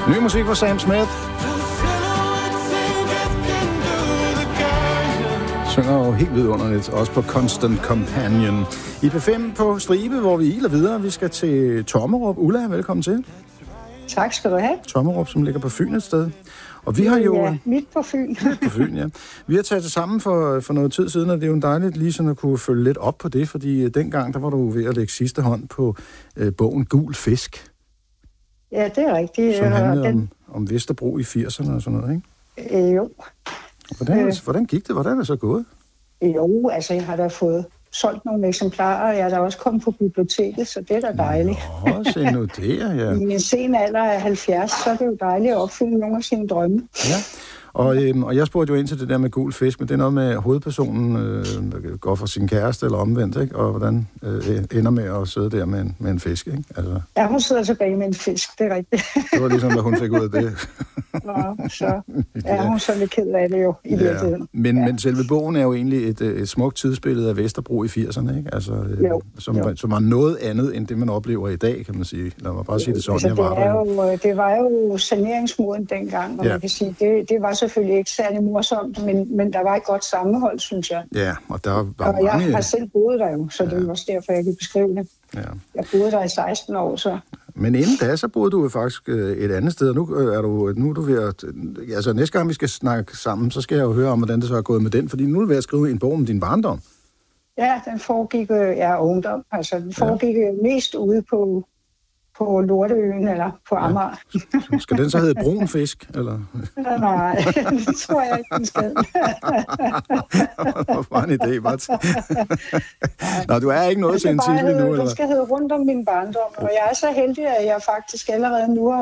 Ny musik fra Sam Smith. Synger jo helt vidunderligt, også på Constant Companion. I P5 på Stribe, hvor vi iler videre. Vi skal til Tommerup. Ulla, velkommen til. Tak skal du have. Tommerup, som ligger på Fyn et sted. Og vi har jo... Ja, midt på Fyn. Midt på Fyn, ja. Vi har taget det sammen for noget tid siden, og det er jo dejligt lige sådan at kunne følge lidt op på det, fordi dengang, der var du ved at lægge sidste hånd på bogen Gul Fisk. Ja, det er rigtigt. Som handlede om Vesterbro i 80'erne og sådan noget, ikke? Jo. Hvordan gik det? Hvordan er det så gået? Jo, altså jeg har da fået solgt nogle eksemplarer, og jeg er da også kommet på biblioteket, så det er da dejligt. Nå, se nu det, ja. I en sen alder af 70, så er det jo dejligt at opfylde nogle af sine drømme. Ja, og jeg spurgte jo ind til det der med Gul Fisk, men det er noget med hovedpersonen går for sin kæreste eller omvendt, ikke? Og hvordan ender med at sidde der med en fisk, ikke? Altså... Ja, hun sidder tilbage med en fisk, det er rigtigt. Det var ligesom, hvad hun fik ud af det. Nå, så er hun så lidt ked af det jo i virkeligheden. Men selve bogen er jo egentlig et smukt tidsbillede af Vesterbro i 80'erne, ikke? Altså, som var noget andet, end det, man oplever i dag, kan man sige. Lad mig bare sige det sådan, altså, det var jo saneringsmåden dengang, og man kan sige, det var selvfølgelig ikke særlig morsomt, men der var et godt sammenhold, synes jeg. Ja, og der var og mange... jeg har selv boet der jo, så det er også derfor, jeg kan beskrive det. Ja. Jeg boede der i 16 år, så... Men inden da, så boede du jo faktisk et andet sted, og nu er du ved at... Altså, næste gang vi skal snakke sammen, så skal jeg jo høre om, hvordan det så er gået med den, fordi nu er du ved at skrive en bog om din barndom. Ja, den foregik... ungdom. Altså, den foregik mest ude på Lorteøen eller på Amager. Ja. Skal den så hedde Brun Fisk, eller? Nej, det tror jeg ikke, den skal. Det var en idé, bare til. Nå, du er ikke noget til en titel nu, eller? Den skal hedde Rundt om min barndom, og jeg er så heldig, at jeg faktisk allerede nu har